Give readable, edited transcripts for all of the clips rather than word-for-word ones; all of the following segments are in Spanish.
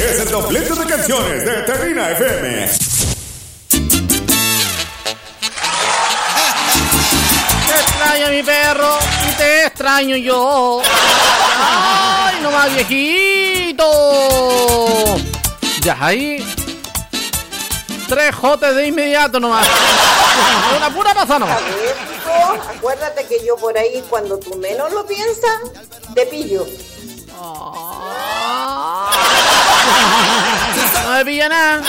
es el doblete de canciones de Terrina FM. Te extraña mi perro y te extraño yo. ¡Ay, no más viejito! Ya ahí. 3 jotes de inmediato nomás. Una pura pasada nomás. A ver, hijo, acuérdate que yo por ahí, cuando tú menos lo piensas, te pillo. No me pilla nada.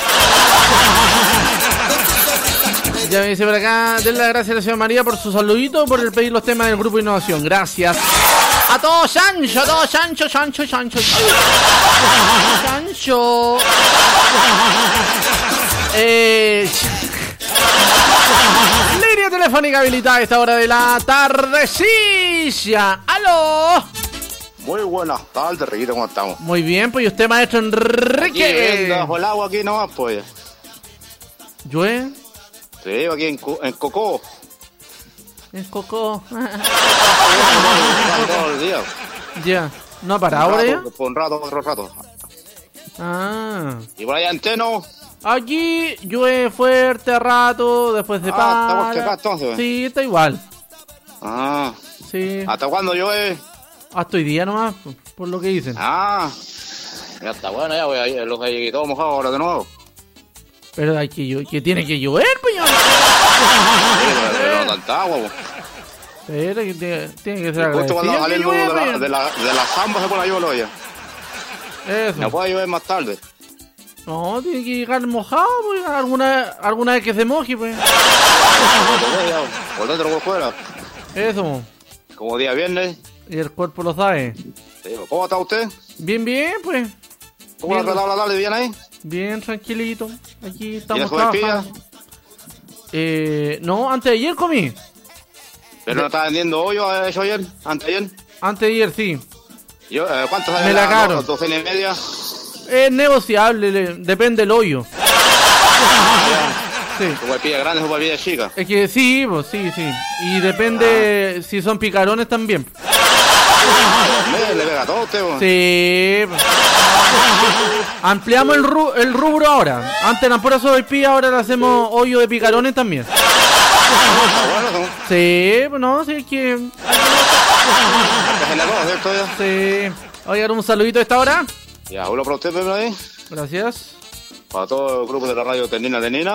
Ya me dice por acá, denle las gracias a la señora María por su saludito, por el pedir los temas del grupo Innovación. Gracias. A todos Sancho, a todos Sancho. Sancho. Línea telefónica habilitada a esta hora de la tardecilla. ¡Aló! Muy buenas tardes, Riquito, ¿cómo estamos? Muy bien, pues, ¿y usted, maestro Enrique? Aquí bajo el agua, aquí nomás, pues. ¿Llueve? Sí, aquí en Cocó. En Cocó. Todo el día. Ya. ¿No ha parado ahora ya? Por un rato, otro rato. Ah. ¿Y por allá en Teno? Aquí llueve fuerte a rato, después de estamos acá entonces. Sí, está igual. Ah. Sí. ¿Hasta cuándo llueve? Hasta hoy día nomás, por lo que dicen. Ah. Ya está bueno, ya voy a ir, los que todo mojado ahora de nuevo. Pero hay que tiene que llover, peñón. Sí, pero no tanta agua, pues. Pero que tiene que ser justo cuando agradecido sale que llueve, de la zamba se pone a llover ya. Eso. No puede llover más tarde. No, tiene que llegar mojado, pues, alguna vez que se moje, pues. Por dentro, por fuera. Eso. Como día viernes. Y el cuerpo lo sabe. Sí, ¿cómo está usted? Bien, pues. ¿Cómo la tratado la tarde? ¿Bien ahí? Bien, tranquilito. Aquí estamos ¿Y trabajando. No, antes de ayer comí. ¿Pero no está vendiendo hoyo eso ayer? ¿Antes de ayer? Antes de ayer, sí. Yo, ¿cuánto sale? Me la caro. ¿Docena y media? Es negociable, depende del hoyo. Sí. ¿Su guapilla grande o su guapilla chica? Es que sí, pues sí. Y depende si son picarones también. Le pega todo usted, pues. Sí. Ampliamos el rubro ahora. Antes eran por eso de ahora le hacemos hoyo de picarones también. Sí, pues no, sí, es que... Sí. Oigan, un saludito a esta hora. Ya, uno para usted, primero ahí. Gracias. Para todo el grupo de la radio Ternina de Nina.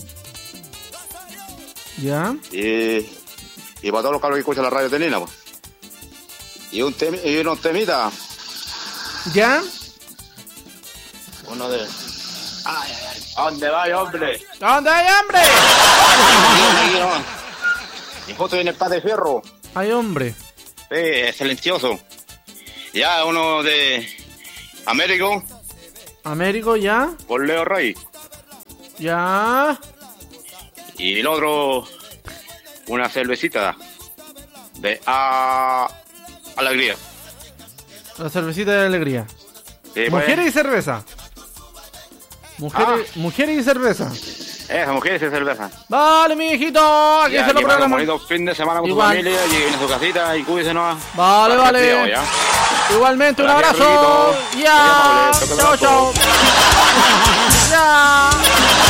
Ya. Y para todos los cabros que escuchan la radio Ternina, pues. Y unos temitas. ¿Ya? Uno de... Ay. ¿A dónde vais, hombre? ¿A dónde hay hambre? Aquí, no. Y justo viene el Paz de Fierro. Ay, hombre. Sí, es silencioso. Ya, uno de Américo. Américo, ya. Por Leo Rey. Ya. Y el otro, una cervecita de Alegría. La cervecita de alegría. Sí, Mujeres y cerveza. Mujeres y cerveza. Esa, mujeres y cerveza. Vale, mi hijito. Aquí se lo programa. Un programa. bonito fin de semana con Igual. tu familia. Lleguen a su casita y cuídense nomás. Vale. Igualmente, un abrazo. Ya. Chao. Ya.